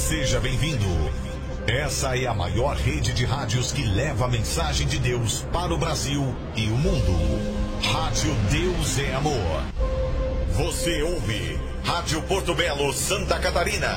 Seja bem-vindo. Essa é a maior rede de rádios que leva a mensagem de Deus para o Brasil e o mundo. Rádio Deus é Amor. Você ouve Rádio Porto Belo, Santa Catarina.